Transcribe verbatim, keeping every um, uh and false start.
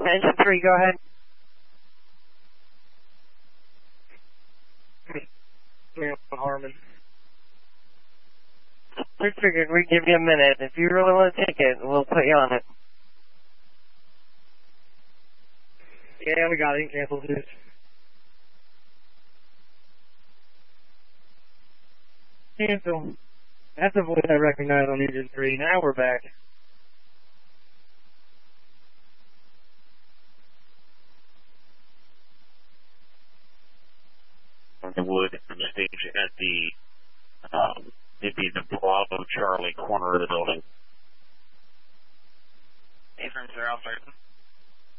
Engine three, go ahead. Harmon. We figured we'd give you a minute. If you really want to take it, we'll put you on it. Yeah, we got it. Cancel this. Cancel. That's the voice I recognize on Engine three. Now we're back. On the wood from the stage at the, um, it'd be the Bravo Charlie corner of the building. Affirm, sir, I'll start.